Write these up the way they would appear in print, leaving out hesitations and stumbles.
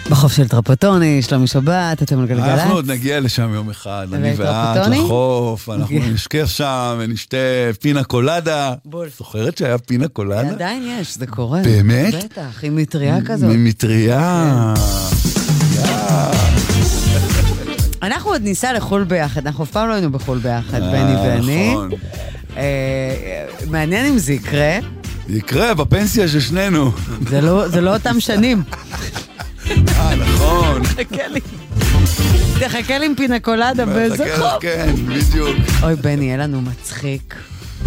בחוף של טרפטוני, שלומי שבת, אתם על גלגלצ. אנחנו עוד נגיע לשם יום אחד, אני ואת לחוף, אנחנו נשכב שם ונשתה פינה קולדה. זוכרת שהיה פינה קולדה? עדיין יש, זה קורה. באמת? בטח, עם מטריה כזאת. ממטריה. אנחנו עוד ניסה לחול ביחד, אנחנו אף פעם לא היינו בחול ביחד, בני ואני. נכון. מעניין אם זה יקרה. יקרה בפנסיה של שנינו. זה לא אותם שנים. נכון. תחכה לי עם פינה קולדה באיזה חוף. כן, בדיוק. אוי בני, יהיה לנו מצחיק.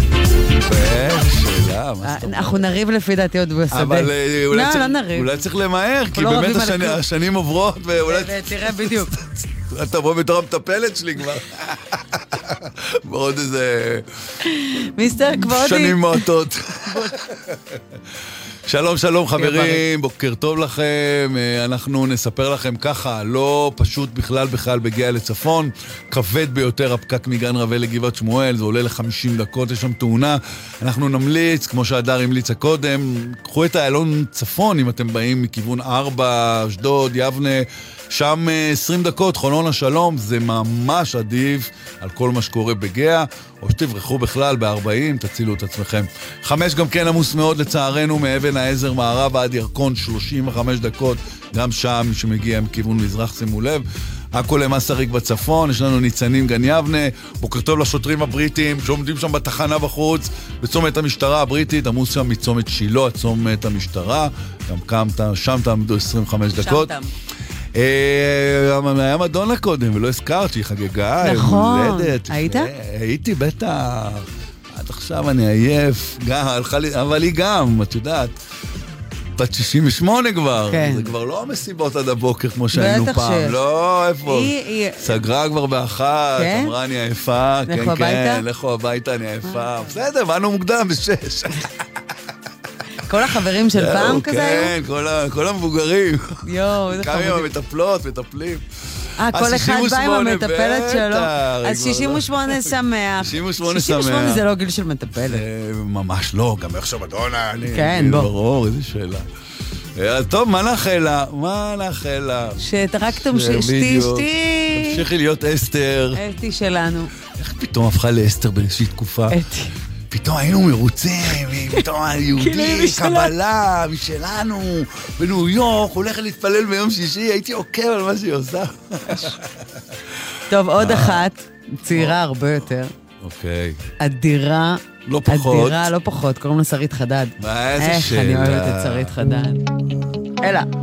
שאלה, מה זאת אומרת? אנחנו נריב לפי דעתי עוד בשדה. אבל אולי צריך למהר, כי באמת השנים עוברות, תראה בדיוק. תבוא בתור המטפלת שלי כבר. בעוד איזה... מיסטר כבודי. שנים מועטות. שלום, שלום חברים, בוקר טוב לכם. אנחנו נספר לכם ככה, לא פשוט בכלל בגיע לצפון, כבד ביותר הפקק מגן רווה לגבעת שמואל, זה עולה ל-50 דקות, יש שם תאונה. אנחנו נמליץ, כמו שהדר המליצה קודם, קחו את האלון צפון אם אתם באים מכיוון 4, אשדוד, יבנה, שם 20 דקות, חולון השלום, זה ממש עדיף על כל מה שקורה בגאה, או שתברחו בכלל ב-40, תצילו את עצמכם. 5 גם כן עמוס מאוד לצערנו, מאבן העזר מערב עד ירקון 35 דקות, גם שם שמגיע מכיוון מזרח, שימו לב. הכל למסריק בצפון, יש לנו ניצנים גן יבנה, בוקר טוב לשוטרים הבריטים שעומדים שם בתחנה בחוץ, בצומת המשטרה הבריטית, עמוס שם מצומת שילה, צומת המשטרה, גם שם תעמדו 25 דקות. היה מדונה קודם, ולא הזכרת שהיא חגגה, נכון, היית? הייתי בטח, עד עכשיו אני עייף, אבל היא גם, את יודעת, בת 68 כבר, זה כבר לא מסיבות עד הבוקר כמו שהיינו פעם, לא, איפה? סגרה כבר באחת, אמרה אני עייפה, כן, כן, לכו הביתה, אני עייפה, בסדר, באנו מוקדם ב6. כל החברים של פעם כזה? כן, כל המבוגרים. יואו, איזה חמודים. כמה המטפלות, מטפלים. כל אחד בא עם המטפלת שלו. אז 68 שמח. 68 זה לא גיל של מטפלת. ממש לא, גם איך שמדונה. כן, בוא. ברור, איזה שאלה. טוב, מה נאחל לה? שרק תמשיכי. תמשיכי להיות אסתר. אתי שלנו. איך פתאום הפכה לאסתר באיזושהי תקופה? אתי. פתאום היינו מרוצים, פתאום היהודי, קבלה, משלנו, בניו יורק, הולכת להתפלל ביום שישי, הייתי עוקב על מה שהיא עושה. טוב, עוד אחת, צעירה הרבה יותר. אוקיי. אדירה. לא פחות. אדירה, לא פחות, קוראים לה שרית חדד. איזה שאלה. איך אני אוהבת את שרית חדד. אלה.